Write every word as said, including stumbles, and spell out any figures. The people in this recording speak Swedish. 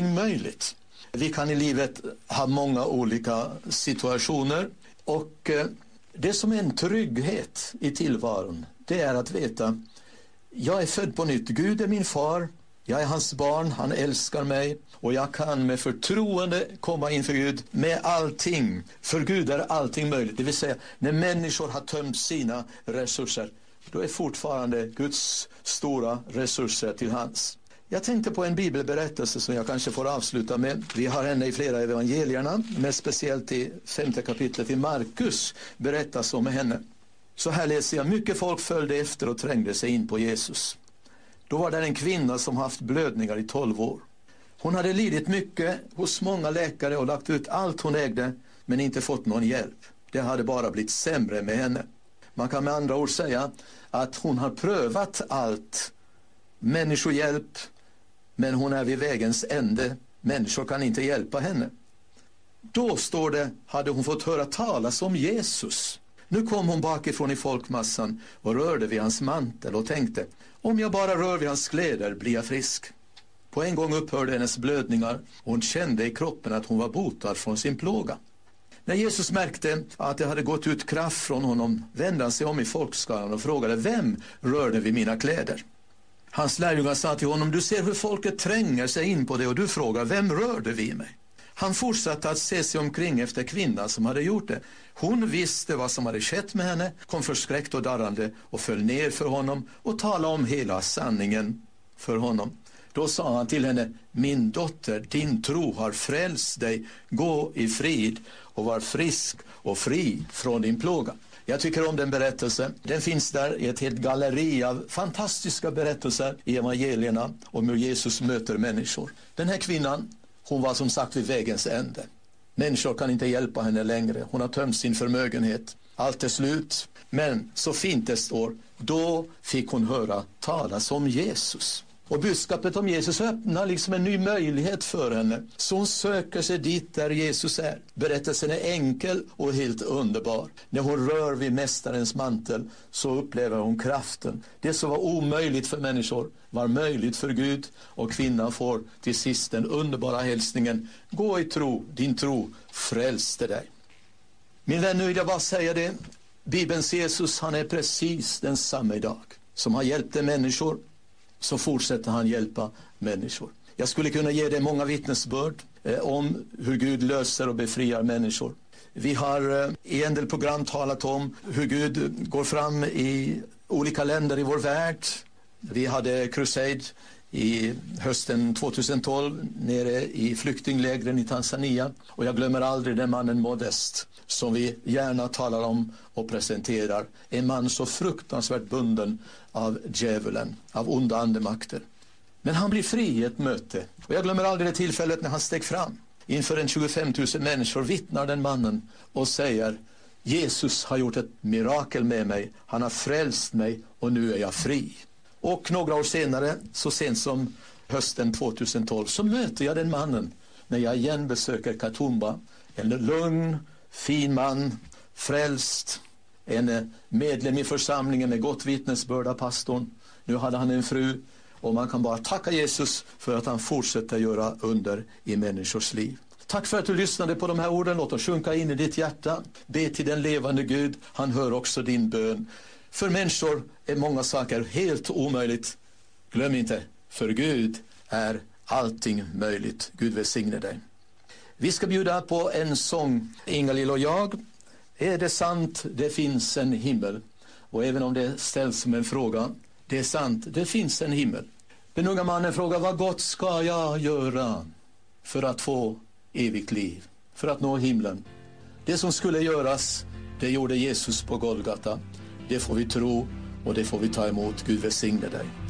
allting möjligt. Vi kan i livet ha många olika situationer, och det som är en trygghet i tillvaron, det är att veta: jag är född på nytt, Gud är min far, jag är hans barn, han älskar mig, och jag kan med förtroende komma inför Gud med allting. För Gud är allting möjligt. Det vill säga, när människor har tömt sina resurser, då är fortfarande Guds stora resurser till hans. Jag tänkte på en bibelberättelse som jag kanske får avsluta med. Vi har henne i flera evangelierna, men speciellt i femte kapitlet i Markus berättas om henne. Så här läser jag: mycket folk följde efter och trängde sig in på Jesus. Då var det en kvinna som haft blödningar i tolv år. Hon hade lidit mycket hos många läkare och lagt ut allt hon ägde, men inte fått någon hjälp. Det hade bara blivit sämre med henne. Man kan med andra ord säga att hon har prövat allt. Människohjälp, men hon är vid vägens ände. Människor kan inte hjälpa henne. Då, står det, hade hon fått höra talas om Jesus. Nu kom hon bakifrån i folkmassan och rörde vid hans mantel och tänkte: om jag bara rör vid hans kläder blir jag frisk. På en gång upphörde hennes blödningar och hon kände i kroppen att hon var botad från sin plåga. När Jesus märkte att det hade gått ut kraft från honom vände han sig om i folkskaran och frågade: vem rörde vid mina kläder? Hans lärjungar sa till honom: du ser hur folket tränger sig in på det och du frågar: vem rörde vid mig? Han fortsatte att se sig omkring efter kvinnan som hade gjort det. Hon visste vad som hade skett med henne, kom förskräckt och darrande och föll ner för honom och talade om hela sanningen för honom. Då sa han till henne: min dotter, din tro har frälst dig. Gå i frid och var frisk och fri från din plåga. Jag tycker om den berättelsen. Den finns där i ett helt galleri av fantastiska berättelser i evangelierna om hur Jesus möter människor. Den här kvinnan, hon var som sagt vid vägens ände. Människor kan inte hjälpa henne längre. Hon har tömt sin förmögenhet. Allt är slut. Men så fint det står, då fick hon höra talas om Jesus. Och budskapet om Jesus öppnar liksom en ny möjlighet för henne. Så hon söker sig dit där Jesus är. Berättelsen är enkel och helt underbar. När hon rör vid mästarens mantel så upplever hon kraften. Det som var omöjligt för människor var möjligt för Gud. Och kvinnan får till sist den underbara hälsningen: gå i tro, din tro frälste dig. Min vän, nu vill jag bara säga det. Bibelns Jesus, han är precis densamma idag. Som har hjälpt människor, så fortsätter han hjälpa människor. Jag skulle kunna ge dig många vittnesbörd eh, om hur Gud löser och befriar människor. Vi har eh, i en del program talat om hur Gud går fram i olika länder i vår värld. Vi hade crusade i hösten tjugohundratolv nere i flyktinglägren i Tanzania. Och jag glömmer aldrig den mannen Modest som vi gärna talar om och presenterar. En man så fruktansvärt bunden av djävulen, av onda andemakter. Men han blir fri i ett möte. Och jag glömmer aldrig det tillfället när han steg fram. Inför en tjugofem tusen människor vittnar den mannen och säger: Jesus har gjort ett mirakel med mig. Han har frälst mig och nu är jag fri. Och några år senare, så sent som hösten tjugotolv, så möter jag den mannen när jag igen besöker Katumba. En lugn, fin man, frälst, en medlem i församlingen med gott vittnesbörd av pastorn. Nu hade han en fru och man kan bara tacka Jesus för att han fortsätter göra under i människors liv. Tack för att du lyssnade på de här orden. Låt oss sjunka in i ditt hjärta. Be till den levande Gud. Han hör också din bön. För människor är många saker helt omöjligt. Glöm inte, för Gud är allting möjligt. Gud välsigne dig. Vi ska bjuda på en sång, Ingalill och jag. Är det sant, det finns en himmel? Och även om det ställs som en fråga, det är sant, det finns en himmel. Den unga mannen frågar: vad gott ska jag göra för att få evigt liv, för att nå himlen? Det som skulle göras, det gjorde Jesus på Golgata. Det får vi tro och det får vi ta emot. Gud välsigne dig.